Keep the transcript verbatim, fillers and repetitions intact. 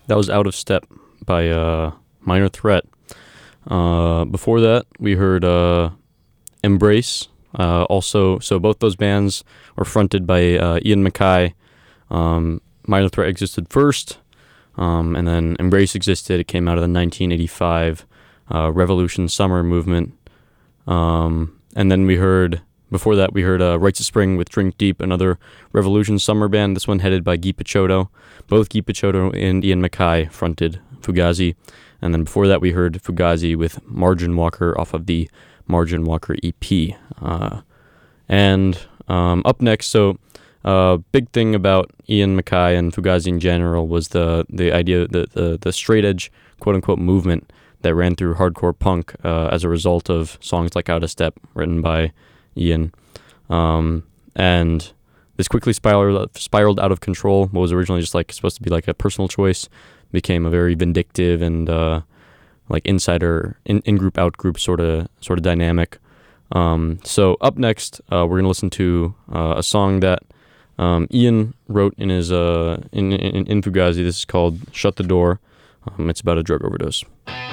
That was Out of Step by uh, Minor Threat. Uh, before that, we heard uh, Embrace. Uh, also, so both those bands were fronted by uh, Ian MacKaye. Um, Minor Threat existed first, um, and then Embrace existed. It came out of the nineteen eighty-five uh, Revolution Summer movement. Um, and then we heard, before that, we heard uh, Rites of Spring with Drink Deep, another Revolution Summer band, this one headed by Guy Picciotto. Both Guy Picciotto and Ian MacKaye fronted Fugazi. And then before that, we heard Fugazi with Margin Walker off of the Margin Walker E P. Uh, and um, up next, so uh, big thing about Ian MacKaye and Fugazi in general was the the idea that the, the straight edge, quote unquote, movement that ran through hardcore punk uh, as a result of songs like Out of Step, written by Ian. Um, and this quickly spiraled, spiraled out of control. What was originally just like supposed to be like a personal choice became a very vindictive and uh, like insider, in, in-group, out-group sort of sort of dynamic. Um, so up next, uh, we're gonna listen to uh, a song that um, Ian wrote in his uh, in, in in Fugazi. This is called "Shut the Door." Um, it's about a drug overdose.